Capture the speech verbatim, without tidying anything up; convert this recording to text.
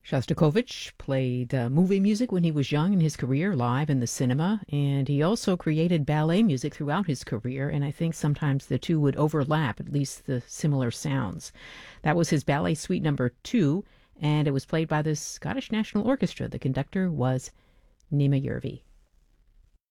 Shostakovich played uh, movie music when he was young in his career, live in the cinema, and he also created ballet music throughout his career, and I think sometimes the two would overlap, at least the similar sounds. That was his Ballet Suite number two, and it was played by the Scottish National Orchestra. The conductor was Nima Yervi.